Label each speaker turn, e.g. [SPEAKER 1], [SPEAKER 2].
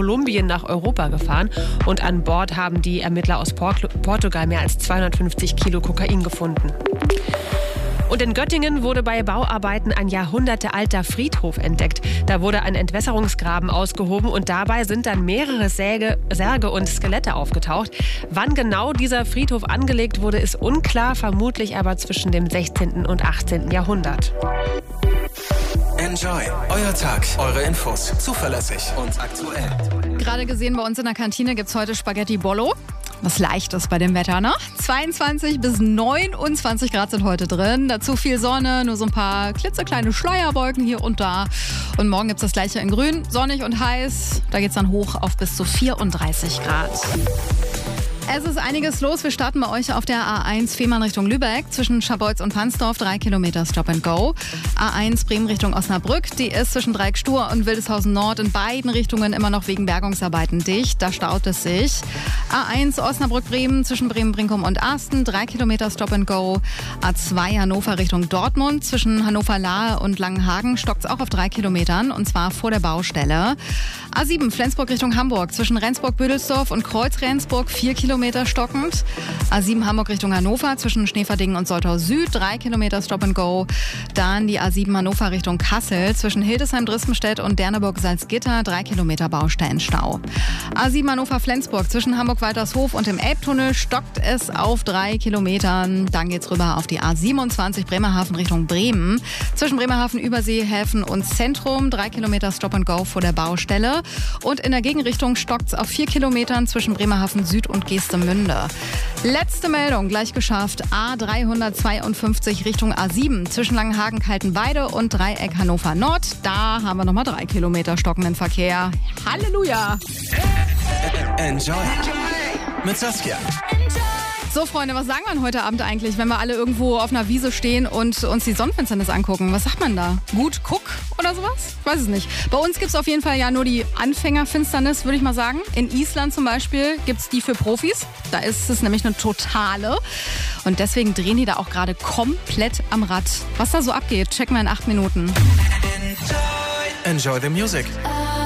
[SPEAKER 1] Kolumbien nach Europa gefahren. Und an Bord haben die Ermittler aus Portugal mehr als 250 Kilo Kokain gefunden. Und in Göttingen wurde bei Bauarbeiten ein jahrhundertealter Friedhof entdeckt. Da wurde ein Entwässerungsgraben ausgehoben und dabei sind dann mehrere Särge und Skelette aufgetaucht. Wann genau dieser Friedhof angelegt wurde, ist unklar, vermutlich aber zwischen dem 16. und 18. Jahrhundert.
[SPEAKER 2] Enjoy. Euer Tag, eure Infos. Zuverlässig und aktuell.
[SPEAKER 3] Gerade gesehen, bei uns in der Kantine gibt es heute Spaghetti Bollo. Was Leichtes bei dem Wetter, ne? 22 bis 29 Grad sind heute drin. Dazu viel Sonne, nur so ein paar klitzekleine Schleierwolken hier und da. Und morgen gibt es das Gleiche in grün, sonnig und heiß. Da geht es dann hoch auf bis zu 34 Grad. Es ist einiges los. Wir starten bei euch auf der A1 Fehmarn Richtung Lübeck. Zwischen Scharbeutz und Pfansdorf 3 Kilometer Stop and Go. A1 Bremen Richtung Osnabrück. Die ist zwischen Dreieck-Stur und Wildeshausen Nord in beiden Richtungen immer noch wegen Bergungsarbeiten dicht. Da staut es sich. A1 Osnabrück-Bremen zwischen Bremen-Brinkum und Asten 3 Kilometer Stop and Go. A2 Hannover Richtung Dortmund. Zwischen Hannover-Lahe und Langenhagen stockt es auch auf 3 Kilometern und zwar vor der Baustelle. A7 Flensburg Richtung Hamburg. Zwischen Rendsburg-Bödelsdorf und Kreuz-Rendsburg 4 Kilometer stockend. A7 Hamburg Richtung Hannover zwischen Schneeverdingen und Soltau Süd 3 Kilometer Stop and Go. Dann die A7 Hannover Richtung Kassel zwischen Hildesheim-Drispenstedt und Derneburg-Salzgitter 3 Kilometer Baustellenstau. A7 Hannover Flensburg zwischen Hamburg-Waltershof und dem Elbtunnel stockt es auf 3 Kilometern. Dann geht's rüber auf die A27 Bremerhaven Richtung Bremen. Zwischen Bremerhaven, Übersee, Häfen und Zentrum 3 Kilometer Stop and Go vor der Baustelle. Und in der Gegenrichtung stockt es auf 4 Kilometern zwischen Bremerhaven Süd und Geestemünde. Letzte Meldung, gleich geschafft. A352 Richtung A7 zwischen Langenhagen-Kaltenweide und Dreieck Hannover Nord. Da haben wir nochmal 3 Kilometer stockenden Verkehr. Halleluja!
[SPEAKER 2] Enjoy. Mit Saskia.
[SPEAKER 3] So, Freunde, was sagen wir denn heute Abend eigentlich, wenn wir alle irgendwo auf einer Wiese stehen und uns die Sonnenfinsternis angucken? Was sagt man da? Gut, guck oder sowas? Ich weiß es nicht. Bei uns gibt es auf jeden Fall ja nur die Anfängerfinsternis, würde ich mal sagen. In Island zum Beispiel gibt es die für Profis. Da ist es nämlich eine totale. Und deswegen drehen die da auch gerade komplett am Rad. Was da so abgeht, checken wir in 8 Minuten.
[SPEAKER 2] Enjoy the music.